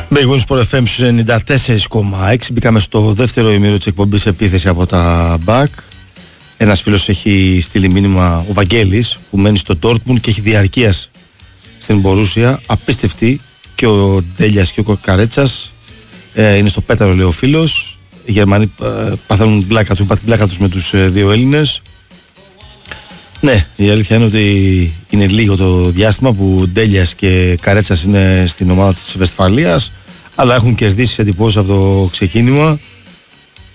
Μπέγουν Sport FM στους 94,6. Μπήκαμε στο δεύτερο ημίρο της εκπομπής επίθεση από τα Μπακ. Ένας φίλος έχει στείλει μήνυμα, ο Βαγγέλης, που μένει στο Ντόρτμουντ και έχει διαρκείας στην Μπορούσια. Απίστευτη. Και ο Ντέλιας και ο Καρέτσας είναι στο πέταρο, λέει ο φίλος. Οι Γερμανοί παθαίνουν την πλάκα τους με τους δύο Έλληνες. Ναι, η αλήθεια είναι ότι είναι λίγο το διάστημα που Ντέλιας και Καρέτσας είναι στην ομάδα της Βεσφαλίας, αλλά έχουν κερδίσει εντυπώσεις από το ξεκίνημα.